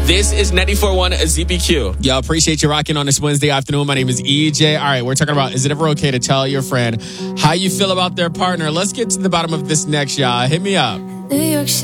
This is 94.1 ZBQ. Yo, appreciate you rocking on this Wednesday afternoon. My name is EJ. All right, we're talking about, is it ever okay to tell your friend how you feel about their partner? Let's get to the bottom of this next, y'all. Hit me up. New York City.